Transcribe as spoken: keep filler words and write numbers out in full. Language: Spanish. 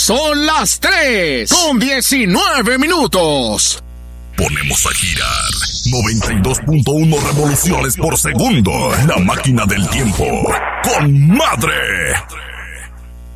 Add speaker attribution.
Speaker 1: Son las tres con diecinueve minutos.
Speaker 2: Ponemos a girar noventa y dos punto uno revoluciones por segundo. La máquina del tiempo con Madre.